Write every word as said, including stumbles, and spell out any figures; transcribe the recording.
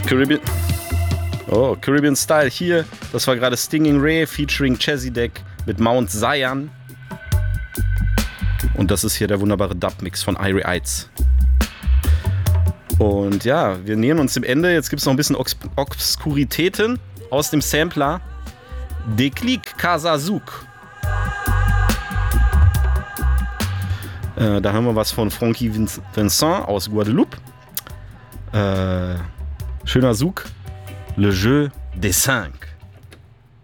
Caribbean. Oh, Caribbean Style. Hier, das war gerade Stinging Ray featuring Chezidek mit Mount Zion. Und das ist hier der wunderbare Dub-Mix von Irie Eitz. Und ja, wir nähern uns dem Ende. Jetzt gibt es noch ein bisschen Obs- Obskuritäten aus dem Sampler. Déclic Casa Zouk. Äh, da hören wir was von Frankie Vincent aus Guadeloupe. Äh, schöner Zouk. Le Jeu des Cinq.